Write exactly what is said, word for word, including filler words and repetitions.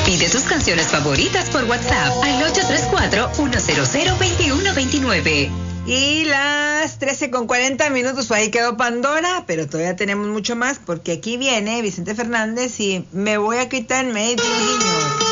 Pide tus canciones favoritas por WhatsApp al ocho tres cuatro, uno cero cero, dos uno dos nueve. Y las trece con cuarenta minutos, ahí quedó Pandora, pero todavía tenemos mucho más porque aquí viene Vicente Fernández y me voy a quitar medio niño.